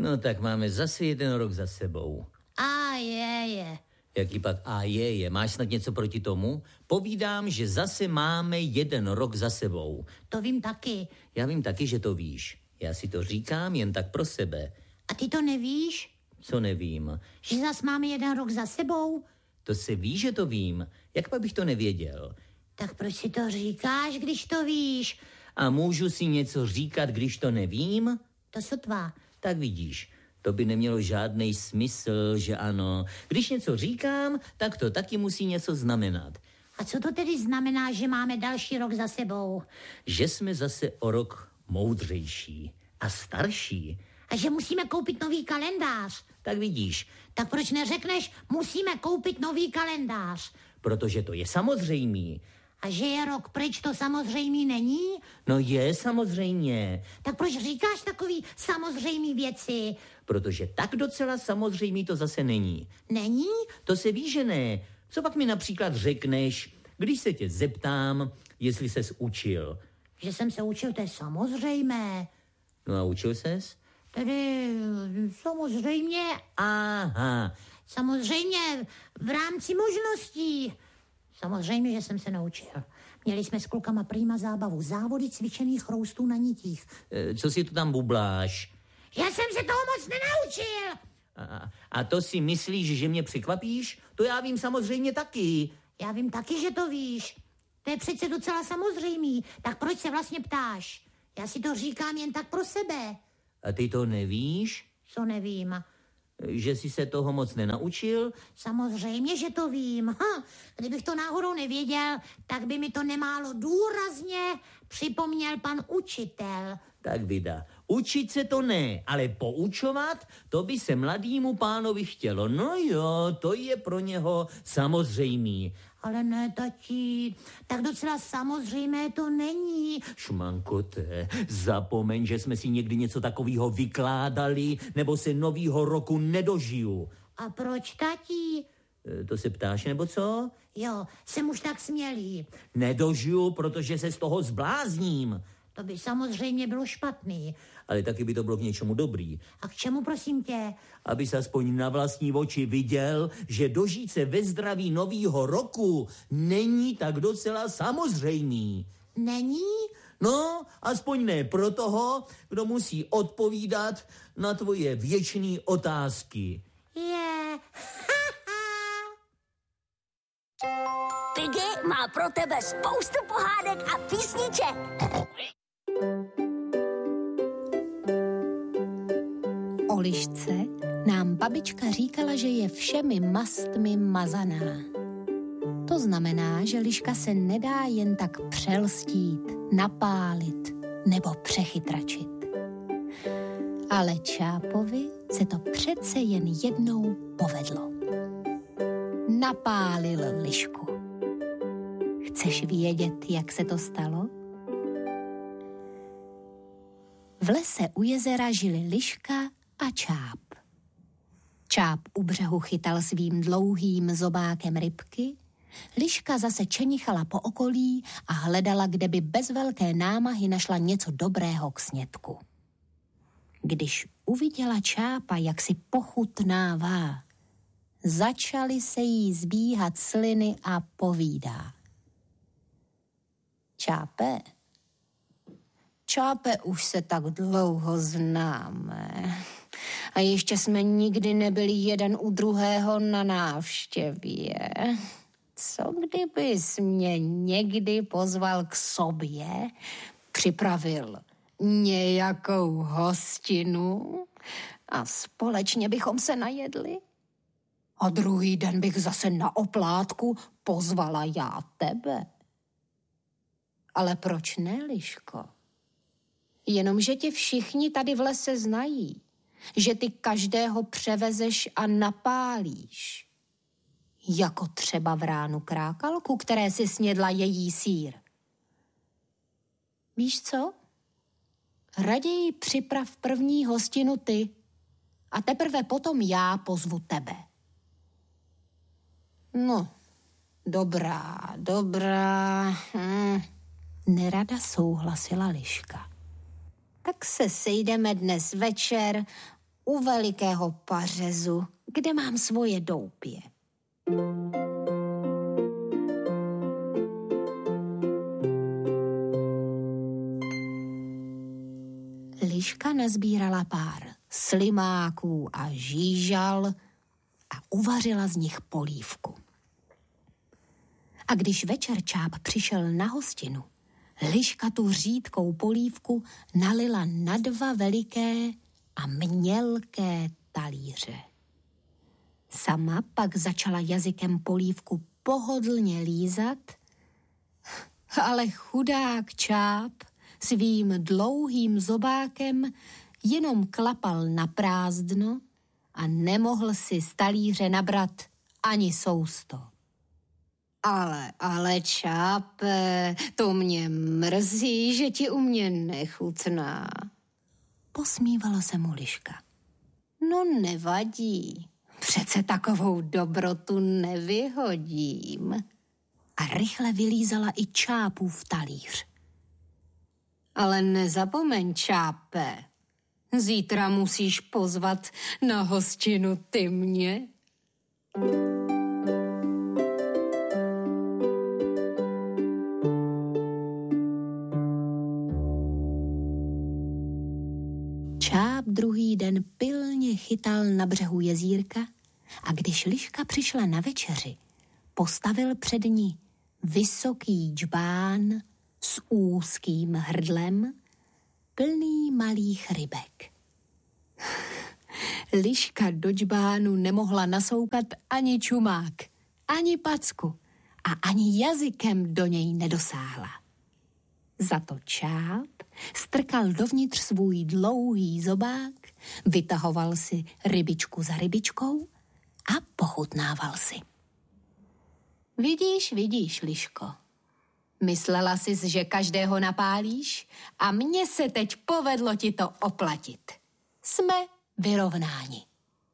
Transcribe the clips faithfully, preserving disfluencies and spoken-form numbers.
No tak máme zase jeden rok za sebou. A je, je. Jaký pak a je, je? Máš snad něco proti tomu? Povídám, že zase máme jeden rok za sebou. To vím taky. Já vím taky, že to víš. Já si to říkám jen tak pro sebe. A ty to nevíš? Co nevím? Že zas máme jeden rok za sebou? To se ví, že to vím. Jak pak bych to nevěděl? Tak proč si to říkáš, když to víš? A můžu si něco říkat, když to nevím? To sotva. Tak vidíš, to by nemělo žádný smysl, že ano. Když něco říkám, tak to taky musí něco znamenat. A co to tedy znamená, že máme další rok za sebou? Že jsme zase o rok moudřejší a starší. A že musíme koupit nový kalendář. Tak vidíš. Tak proč neřekneš, musíme koupit nový kalendář? Protože to je samozřejmý. A že je rok pryč, to samozřejmý není? No je samozřejmě. Tak proč říkáš takový samozřejmý věci? Protože tak docela samozřejmý to zase není. Není? To se ví, že ne. Co pak mi například řekneš, když se tě zeptám, jestli ses učil? Že jsem se učil, to je samozřejmé. No a učil ses? Tedy samozřejmě. Aha. Samozřejmě v rámci možností. Samozřejmě, že jsem se naučil. Měli jsme s klukama prýma zábavu. Závody cvičených chroustů na nitích. E, co si to tam bubláš? Já jsem se toho moc nenaučil. A, a to si myslíš, že mě překvapíš? To já vím samozřejmě taky. Já vím taky, že to víš. To je přece docela samozřejmý. Tak proč se vlastně ptáš? Já si to říkám jen tak pro sebe. A ty to nevíš? Co nevím? Že jsi se toho moc nenaučil? Samozřejmě, že to vím. Ha, kdybych to náhodou nevěděl, tak by mi to nemálo důrazně připomněl pan učitel. Tak vida, učit se to ne, ale poučovat, to by se mladýmu pánovi chtělo. No jo, to je pro něho samozřejmý. Ale ne, tati, tak docela samozřejmé to není. Šmankote, zapomeň, že jsme si někdy něco takového vykládali, nebo se novýho roku nedožiju. A proč, tati? E, to se ptáš, nebo co? Jo, jsem už tak smělý. Nedožiju, protože se z toho zblázním. To by samozřejmě bylo špatný. Ale taky by to bylo k něčemu dobrý. A k čemu, prosím tě? Aby se aspoň na vlastní oči viděl, že dožít se ve zdraví novýho roku není tak docela samozřejmý. Není? No, aspoň ne pro toho, kdo musí odpovídat na tvoje věčné otázky. Je. Piggy má pro tebe spoustu pohádek a písniček. O lišce nám babička říkala, že je všemi mastmi mazaná. To znamená, že liška se nedá jen tak přelstít, napálit nebo přechytračit. Ale Čápovi se to přece jen jednou povedlo. Napálil lišku. Chceš vědět, jak se to stalo? V lese u jezera žili liška a Čáp. Čáp u břehu chytal svým dlouhým zobákem rybky, liška zase čenichala po okolí a hledala, kde by bez velké námahy našla něco dobrého k snědku. Když uviděla Čápa, jak si pochutnává, začaly se jí zbíhat sliny a povídá. Čápe, Čápe, už se tak dlouho známe. A ještě jsme nikdy nebyli jeden u druhého na návštěvě. Co kdybys mě někdy pozval k sobě, připravil nějakou hostinu a společně bychom se najedli? A druhý den bych zase na oplátku pozvala já tebe. Ale proč ne, liško? Jenomže tě všichni tady v lese znají, že ty každého převezeš a napálíš. Jako třeba vránu krákalku, které si snědla její sýr. Víš co? Raději připrav první hostinu ty a teprve potom já pozvu tebe. No, dobrá, dobrá. Hm. Nerada souhlasila liška. Tak se sejdeme dnes večer u velikého pařezu, kde mám svoje doupě. Liška nazbírala pár slimáků a žížal a uvařila z nich polívku. A když večer Čáp přišel na hostinu, Liška tu řídkou polívku nalila na dva veliké a mělké talíře. Sama pak začala jazykem polívku pohodlně lízat, ale chudák Čáp svým dlouhým zobákem jenom klapal na prázdno a nemohl si z talíře nabrat ani sousto. Ale, ale Čápe, to mě mrzí, že ti u mě nechutná. Posmívala se mu Liška. No nevadí, přece takovou dobrotu nevyhodím. A rychle vylízala i Čápův talíř. Ale nezapomeň, Čápe, zítra musíš pozvat na hostinu ty mě. Čáp druhý den pilně chytal na břehu jezírka a když Liška přišla na večeři, postavil před ní vysoký džbán s úzkým hrdlem, plný malých rybek. Liška do džbánu nemohla nasoukat ani čumák, ani packu a ani jazykem do něj nedosáhla. Za to Čáp strkal dovnitř svůj dlouhý zobák, vytahoval si rybičku za rybičkou a pochutnával si. Vidíš, vidíš, Liško, myslela jsi, že každého napálíš a mně se teď povedlo ti to oplatit. Jsme vyrovnáni.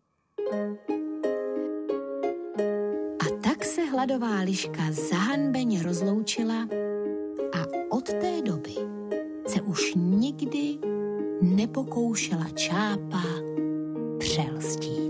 A tak se hladová Liška zahanbeně rozloučila a od té doby se už nikdy nepokoušela Čápa přelstít.